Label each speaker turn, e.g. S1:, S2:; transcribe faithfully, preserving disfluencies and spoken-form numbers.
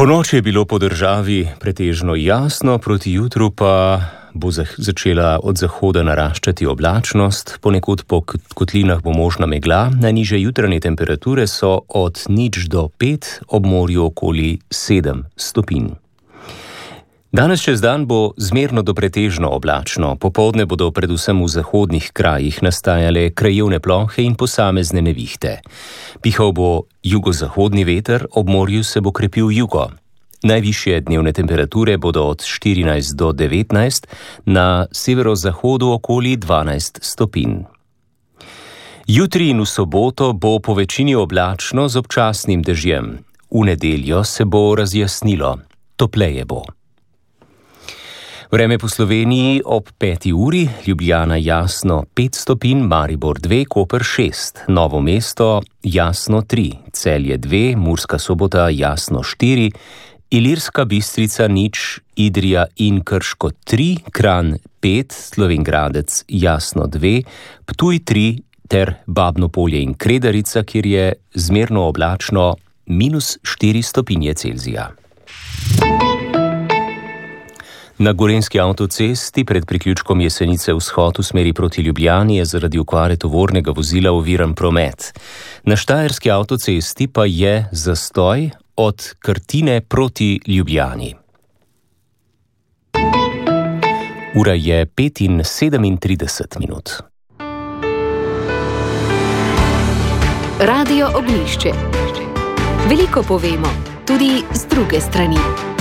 S1: Ponoči je bilo po državi pretežno jasno, proti jutru pa bo začela od zahoda naraščati oblačnost, ponekod po kotlinah bo možna megla, najnižje jutranje temperature so od nič do pet, ob morju okoli sedem stopinj. Danes čez dan bo zmerno do pretežno oblačno, popoldne bodo predvsem v zahodnih krajih nastajale krajevne plohe in posamezne nevihte. Pihal bo jugozahodni veter, ob morju se bo krepil jugo. Najvišje dnevne temperature bodo od štirinajst do devetnajst, na severozahodu okoli dvanajst stopinj. Jutri in v soboto bo po večini oblačno z občasnim dežjem. V nedeljo se bo razjasnilo, topleje bo. Vreme po Sloveniji ob peti uri, Ljubljana jasno pet stopinj, Maribor dve, Koper šest, Novo mesto jasno tri, Celje dve, Murska Sobota jasno štiri, Ilirska Bistrica nič, Idrija in Krško tri, Kranj pet, Slovenj Gradec jasno dve, Ptuj tri ter Babno Polje in Kredarica, kjer je zmerno oblačno minus štiri stopinje Celzija. Na Gorenjski avtocesti pred priključkom Jesenice vzhod v smeri proti Ljubljani je zaradi okvare tovornega vozila oviran promet. Na Štajerski avtocesti pa je zastoj od Krtine proti Ljubljani. Ura je pet in sedemintrideset minut.
S2: Radio Ognjišče. Veliko povemo, tudi z druge strani.